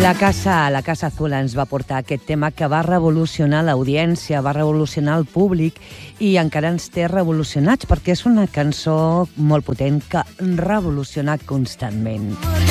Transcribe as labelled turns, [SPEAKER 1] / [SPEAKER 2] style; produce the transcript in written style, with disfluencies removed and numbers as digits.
[SPEAKER 1] La Casa Azul ens va portar aquest tema que va revolucionar l'audiència, va revolucionar el públic i encara ens té revolucionats perquè és una cançó molt potent que revoluciona constantment.